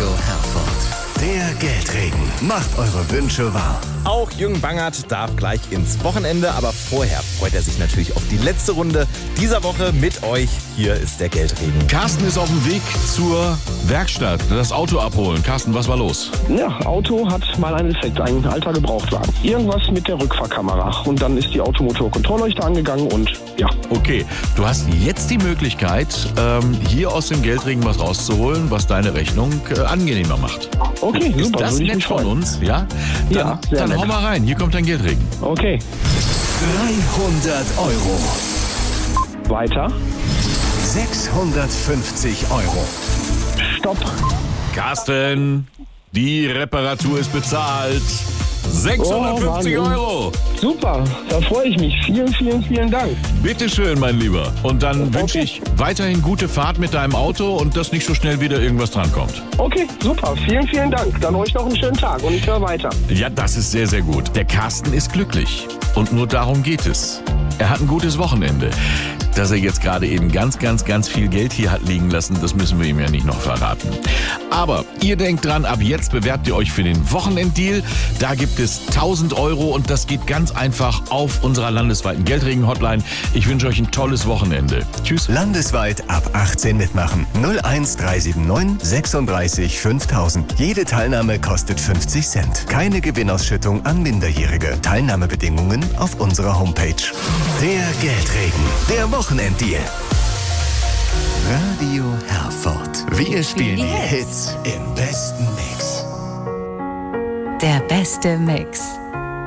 Radio Herford. Der Geldregen macht eure Wünsche wahr. Auch Jürgen Bangert darf gleich ins Wochenende, aber vorher freut er sich natürlich auf die letzte Runde dieser Woche mit euch. Hier ist der Geldregen. Carsten ist auf dem Weg zur Werkstatt, das Auto abholen. Carsten, was war los? Ja, Auto hat mal einen Defekt, ein alter Gebrauchtwagen. Irgendwas mit der Rückfahrkamera. Und dann ist die Automotor-Kontrollleuchte angegangen und ja. Okay, du hast jetzt die Möglichkeit, hier aus dem Geldregen was rauszuholen, was deine Rechnung angenehmer macht. Okay, Ist super. das würde ich nett mich von freuen. uns? Ja? Ja, sehr Dann nett. hau mal rein, hier kommt dein Geldregen. Okay, 300 Euro. weiter. 650 Euro. Stopp. Carsten, die Reparatur ist bezahlt. 650 Oh, Wahnsinn. Euro. Super, da freue ich mich. Vielen, vielen, vielen Dank. Bitteschön, mein Lieber. Und dann Okay. wünsche ich weiterhin gute Fahrt mit deinem Auto und dass nicht so schnell wieder irgendwas drankommt. Okay, super. Vielen, vielen Dank. Dann euch noch einen schönen Tag und ich höre weiter. Ja, das ist sehr, sehr gut. Der Carsten ist glücklich. Und nur darum geht es. Er hat ein gutes Wochenende. Dass er jetzt gerade eben ganz, ganz, ganz viel Geld hier hat liegen lassen, das müssen wir ihm ja nicht noch verraten. Aber ihr denkt dran, ab jetzt bewerbt ihr euch für den Wochenenddeal. Da gibt es 1000 Euro und das geht ganz einfach auf unserer landesweiten Geldregen-Hotline. Ich wünsche euch ein tolles Wochenende. Tschüss. Landesweit ab 18 mitmachen. 01379 36 5000. Jede Teilnahme kostet 50 Cent. Keine Gewinnausschüttung an Minderjährige. Teilnahmebedingungen auf unserer Homepage. Der Geldregen. Der Wochenenddeal. Radio Herford. Wir spielen die Hits im besten Mix. Der beste Mix.